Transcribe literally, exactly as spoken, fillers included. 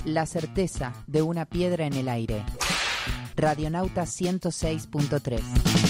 La certeza de una piedra en el aire. Radionauta ciento seis punto tres.